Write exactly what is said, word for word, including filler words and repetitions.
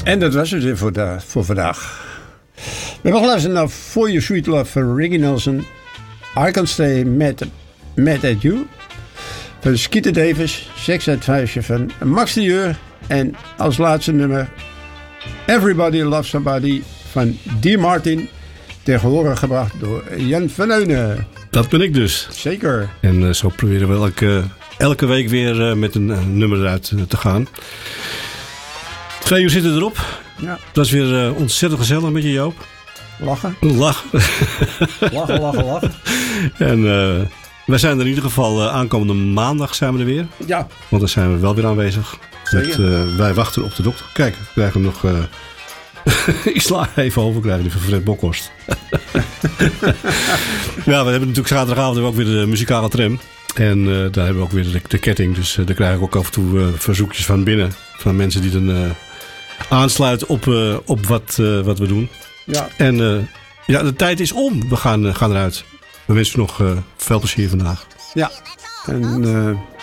En dat was het weer voor, de, voor vandaag. We hebben geluisterd naar For You Sweet Love van Ricky Nelson. I Can Stay Mad, Mad At You van Skeeter Davis. Sex Advice van Max de Jeur. En als laatste nummer Everybody Loves Somebody van Dear Martin. Tegen horen gebracht door Jan van Eunen. Dat ben ik dus. Zeker. En uh, zo proberen we elke, elke week weer uh, met een uh, nummer eruit uh, te gaan. Twee uur zitten erop. Ja. Dat is weer uh, ontzettend gezellig met je, Joop. Lachen. Lachen. Lachen, lachen, lachen. En uh, wij zijn er in ieder geval uh, aankomende maandag zijn we er weer. Ja. Want dan zijn we wel weer aanwezig. Met, uh, wij wachten op de dokter. Kijk, we krijgen nog... Uh, ik sla even over, krijgen die van Fred Bokhorst. Ja, we hebben natuurlijk zaterdagavond hebben we ook weer de muzikale tram. En uh, daar hebben we ook weer de, de ketting. Dus uh, daar krijg ik ook af en toe uh, verzoekjes van binnen. Van mensen die dan uh, aansluiten op, uh, op wat, uh, wat we doen. Ja. En uh, ja, de tijd is om. We gaan, uh, gaan eruit. We wensen nog uh, veel plezier vandaag. Ja. En uh,